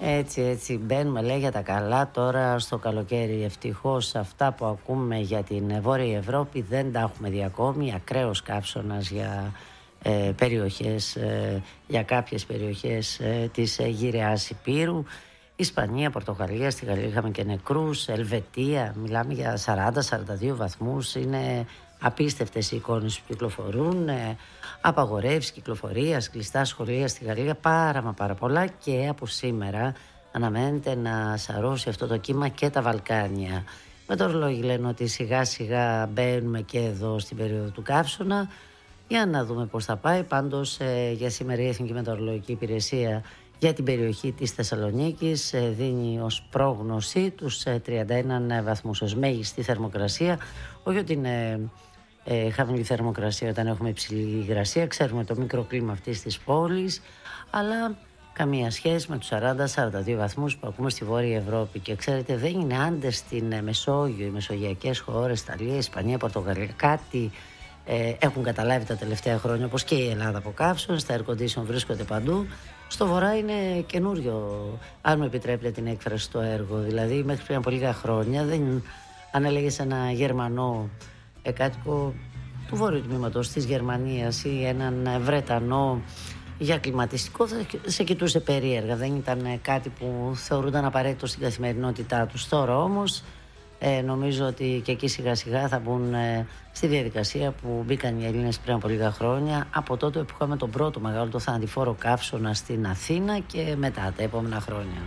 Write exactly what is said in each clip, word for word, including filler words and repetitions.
Έτσι, έτσι, μπαίνουμε, λέει, για τα καλά τώρα στο καλοκαίρι. Ευτυχώς αυτά που ακούμε για την Βόρεια Ευρώπη δεν τα έχουμε δει ακόμη. Ακραίος καύσωνας για ε, περιοχές, ε, για κάποιες περιοχές ε, της ε, γυραιάς Υπήρου. Ισπανία, Πορτογαλία, στη Γαλλία είχαμε και νεκρούς. Ελβετία, μιλάμε για σαράντα με σαράντα δύο βαθμούς. Είναι απίστευτες οι εικόνες που κυκλοφορούν. ε, Απαγορεύσεις κυκλοφορίας, κλειστά σχολεία στη Γαλλία, πάρα μα πάρα πολλά. Και από σήμερα αναμένεται να σαρώσει αυτό το κύμα και τα Βαλκάνια. Μετεωρολόγοι λένε ότι σιγά σιγά μπαίνουμε και εδώ στην περίοδο του καύσωνα. Για να δούμε πώς θα πάει. Πάντως ε, για σήμερα η Εθνική Μετεωρολογική Υπηρεσία για την περιοχή της Θεσσαλονίκης ε, δίνει ως πρόγνωση τους ε, τριάντα ένα βαθμούς ως μέγιστη θερμοκρασία. Όχι ότι είναι ε, χαμηλή θερμοκρασία όταν έχουμε υψηλή υγρασία, ξέρουμε το μικροκλίμα αυτής της πόλης, αλλά καμία σχέση με τους σαράντα με σαράντα δύο βαθμούς που ακούμε στη Βόρεια Ευρώπη. Και ξέρετε, δεν είναι άντες στην ε, Μεσόγειο, οι μεσογειακές χώρες, Ιταλία, Ισπανία, Πορτογαλία, κάτι ε, έχουν καταλάβει τα τελευταία χρόνια, όπως και η Ελλάδα από καύσωνες, τα air condition βρίσκονται παντού. Στο βορρά είναι καινούριο, αν μου επιτρέπετε την έκφραση, στο έργο. Δηλαδή, μέχρι πριν από λίγα χρόνια, δεν, αν έλεγες ένα Γερμανό ε, κάτοικο του βόρειου τμήματος της Γερμανίας ή έναν Βρετανό για κλιματιστικό, θα σε κοιτούσε περίεργα. Δεν ήταν κάτι που θεωρούνταν απαραίτητο στην καθημερινότητά τους. Τώρα όμως ε, νομίζω ότι και εκεί σιγά σιγά θα μπουν ε, στη διαδικασία που μπήκαν οι Έλληνες πριν από λίγα χρόνια, από τότε που είχαμε τον πρώτο μεγάλο, το θανατηφόρο καύσωνα στην Αθήνα, και μετά τα επόμενα χρόνια.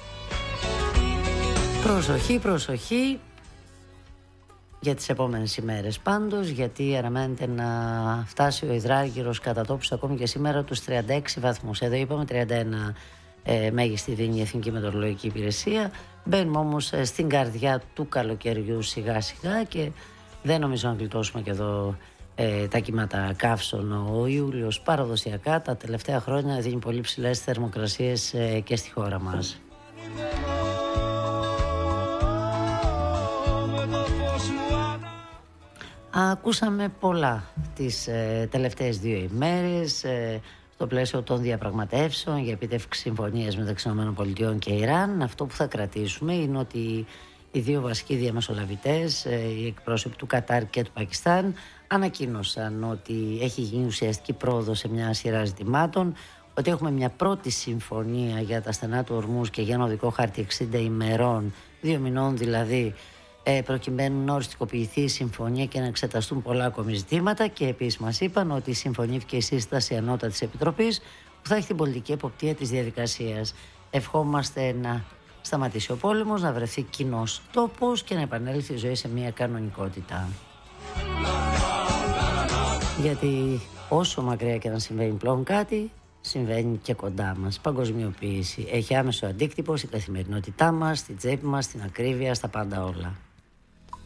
Προσοχή, προσοχή για τις επόμενες ημέρες πάντως, γιατί αναμένεται να φτάσει ο υδράργυρος κατά τόπους ακόμη και σήμερα τους τριάντα έξι βαθμούς. Εδώ είπαμε τριάντα ένα ε, μέγιστη δίνει η Εθνική Μετεωρολογική Υπηρεσία. Μπαίνουμε όμως ε, στην καρδιά του καλοκαιριού σιγά σιγά και δεν νομίζω να γλιτώσουμε και εδώ ε, τα κύματα καύσωνα. Ο Ιούλιος παραδοσιακά τα τελευταία χρόνια δίνει πολύ ψηλές θερμοκρασίες ε, και στη χώρα μας. Ακούσαμε πολλά τις ε, τελευταίες δύο ημέρες ε, στο πλαίσιο των διαπραγματεύσεων για επίτευξη συμφωνίας μεταξύ ΗΠΑ και Ιράν. Αυτό που θα κρατήσουμε είναι ότι οι δύο βασικοί διαμεσολαβητές, ε, οι εκπρόσωποι του Κατάρ και του Πακιστάν, ανακοίνωσαν ότι έχει γίνει ουσιαστική πρόοδος σε μια σειρά ζητημάτων, ότι έχουμε μια πρώτη συμφωνία για τα στενά του Ορμούζ και για ένα οδικό χάρτη εξήντα ημερών, δύο μηνών δηλαδή, προκειμένου να οριστικοποιηθεί η συμφωνία και να εξεταστούν πολλά ακόμη ζητήματα. Και επίσης μας είπαν ότι συμφωνήθηκε η σύσταση ανώτατης επιτροπής που θα έχει την πολιτική εποπτεία της διαδικασίας. Ευχόμαστε να σταματήσει ο πόλεμος, να βρεθεί κοινός τόπος και να επανέλθει η ζωή σε μια κανονικότητα. Γιατί όσο μακριά και να συμβαίνει πλέον κάτι, συμβαίνει και κοντά μας. Παγκοσμιοποίηση έχει άμεσο αντίκτυπο στην καθημερινότητά μας, στην τσέπη μας, στην ακρίβεια, στα πάντα όλα.